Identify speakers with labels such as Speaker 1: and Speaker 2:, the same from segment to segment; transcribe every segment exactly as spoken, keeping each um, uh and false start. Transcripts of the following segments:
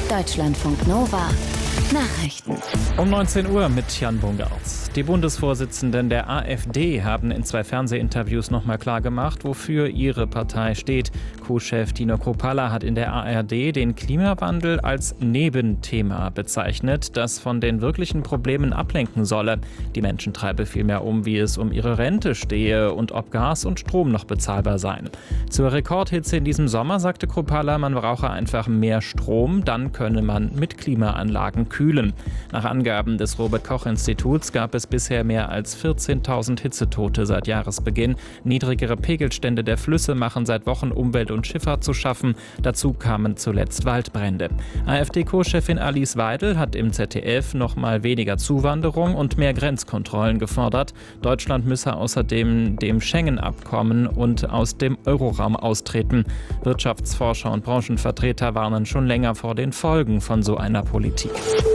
Speaker 1: Deutschlandfunk Nova Nachrichten.
Speaker 2: Um neunzehn Uhr mit Jan Bungartz. Die Bundesvorsitzenden der AfD haben in zwei Fernsehinterviews nochmal klargemacht, wofür ihre Partei steht. Co-Chef Dino Kruppalla hat in der A R D den Klimawandel als Nebenthema bezeichnet, das von den wirklichen Problemen ablenken solle. Die Menschen treibe vielmehr um, wie es um ihre Rente stehe und ob Gas und Strom noch bezahlbar seien. Zur Rekordhitze in diesem Sommer sagte Kruppalla, man brauche einfach mehr Strom, dann könne man mit Klimaanlagen kühlen. Nach Angaben des Robert-Koch-Instituts gab es bisher mehr als vierzehntausend Hitzetote seit Jahresbeginn. Niedrigere Pegelstände der Flüsse machen seit Wochen Umwelt und Schifffahrt zu schaffen. Dazu kamen zuletzt Waldbrände. AfD-Co-Chefin Alice Weidel hat im Z D F noch mal weniger Zuwanderung und mehr Grenzkontrollen gefordert. Deutschland müsse außerdem dem Schengen-Abkommen und aus dem Euroraum austreten. Wirtschaftsforscher und Branchenvertreter warnen schon länger vor den Folgen von so einer Politik.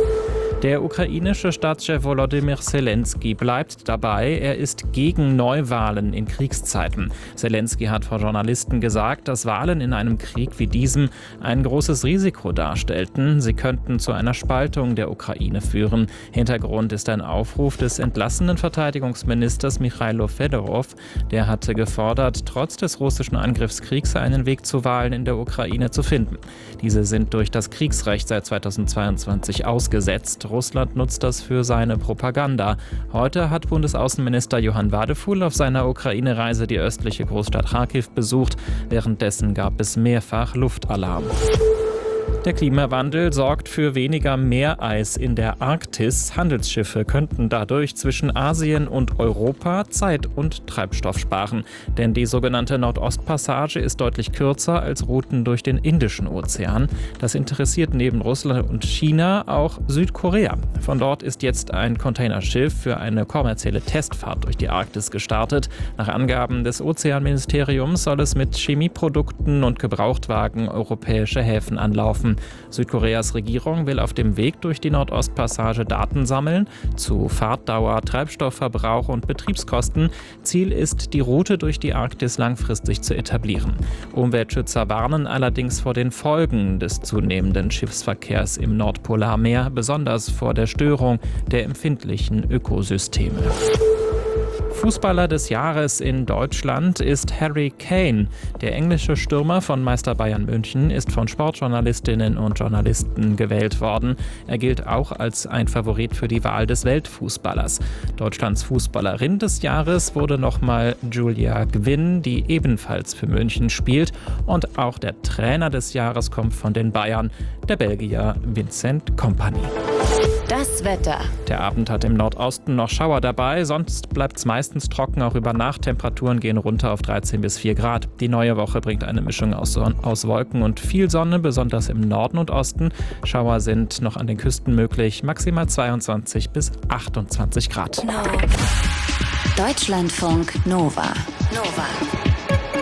Speaker 2: Der ukrainische Staatschef Volodymyr Zelensky bleibt dabei, er ist gegen Neuwahlen in Kriegszeiten. Zelensky hat vor Journalisten gesagt, dass Wahlen in einem Krieg wie diesem ein großes Risiko darstellten. Sie könnten zu einer Spaltung der Ukraine führen. Hintergrund ist ein Aufruf des entlassenen Verteidigungsministers Michailo Fedorov. Der hatte gefordert, trotz des russischen Angriffskriegs einen Weg zu Wahlen in der Ukraine zu finden. Diese sind durch das Kriegsrecht seit zweitausendzweiundzwanzig ausgesetzt. Russland nutzt das für seine Propaganda. Heute hat Bundesaußenminister Johann Wadefuhl auf seiner Ukraine-Reise die östliche Großstadt Charkiw besucht. Währenddessen gab es mehrfach Luftalarm. Der Klimawandel sorgt für weniger Meereis in der Arktis. Handelsschiffe könnten dadurch zwischen Asien und Europa Zeit und Treibstoff sparen. Denn die sogenannte Nordostpassage ist deutlich kürzer als Routen durch den Indischen Ozean. Das interessiert neben Russland und China auch Südkorea. Von dort ist jetzt ein Containerschiff für eine kommerzielle Testfahrt durch die Arktis gestartet. Nach Angaben des Ozeanministeriums soll es mit Chemieprodukten und Gebrauchtwagen europäische Häfen anlaufen. Südkoreas Regierung will auf dem Weg durch die Nordostpassage Daten sammeln zu Fahrtdauer, Treibstoffverbrauch und Betriebskosten. Ziel ist, die Route durch die Arktis langfristig zu etablieren. Umweltschützer warnen allerdings vor den Folgen des zunehmenden Schiffsverkehrs im Nordpolarmeer, besonders vor der Störung der empfindlichen Ökosysteme. Fußballer des Jahres in Deutschland ist Harry Kane. Der englische Stürmer von Meister Bayern München ist von Sportjournalistinnen und Journalisten gewählt worden. Er gilt auch als ein Favorit für die Wahl des Weltfußballers. Deutschlands Fußballerin des Jahres wurde nochmal Julia Gwynn, die ebenfalls für München spielt. Und auch der Trainer des Jahres kommt von den Bayern, der Belgier Vincent Kompany.
Speaker 1: Das Wetter.
Speaker 2: Der Abend hat im Nordosten noch Schauer dabei, sonst bleibt es meistens trocken, auch über Nacht. Temperaturen gehen runter auf dreizehn bis vier Grad. Die neue Woche bringt eine Mischung aus, Son- aus Wolken und viel Sonne, besonders im Norden und Osten. Schauer sind noch an den Küsten möglich, maximal zweiundzwanzig bis achtundzwanzig Grad.
Speaker 1: No. Deutschlandfunk Nova. Nova.